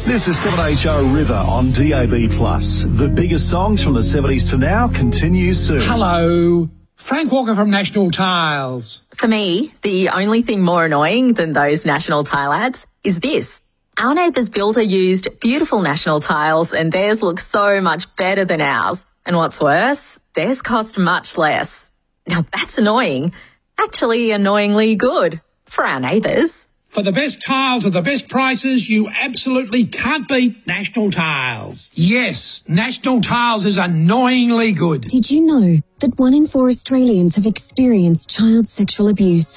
This is 7HO River on DAB+. The biggest songs from the 70s to now continue soon. Hello, Frank Walker from National Tiles. For me, the only thing more annoying than those National Tile ads is this. Our neighbour's builder used beautiful National Tiles and theirs looks so much better than ours. And what's worse, theirs cost much less. Now that's annoying. Actually annoyingly good for our neighbours. For the best tiles at the best prices, you absolutely can't beat National Tiles. Yes, National Tiles is annoyingly good. Did you know that 1 in 4 Australians have experienced child sexual abuse?